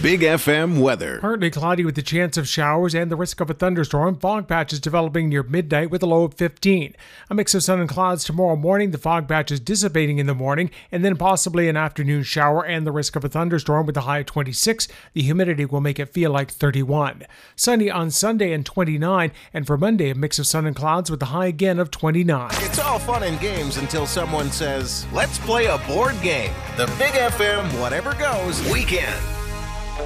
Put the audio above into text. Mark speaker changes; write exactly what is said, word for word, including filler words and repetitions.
Speaker 1: Big F M weather.
Speaker 2: Partly cloudy with the chance of showers and the risk of a thunderstorm. Fog patches developing near midnight with a low of fifteen. A mix of sun and clouds tomorrow morning. The fog patches dissipating in the morning, and then possibly an afternoon shower and the risk of a thunderstorm with a high of twenty-six. The humidity will make it feel like thirty-one. Sunny on Sunday and twenty-nine, and for Monday a mix of sun and clouds with the high again of twenty-nine.
Speaker 1: It's all fun and games until someone says, let's play a board game. The Big F M Whatever Goes Weekend.